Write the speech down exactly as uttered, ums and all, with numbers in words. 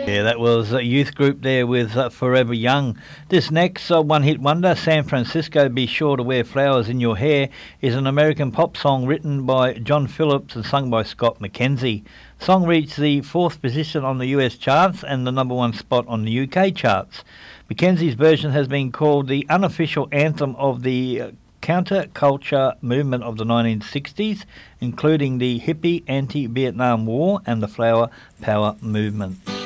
Yeah, that was a youth group there with uh, Forever Young. This next uh, one-hit wonder, San Francisco, Be Sure to Wear Flowers in Your Hair, is an American pop song written by John Phillips and sung by Scott McKenzie. The song reached the fourth position on the U S charts and the number one spot on the U K charts. McKenzie's version has been called the unofficial anthem of the uh, counter-culture movement of the nineteen sixties, including the hippie anti-Vietnam War and the flower power movement.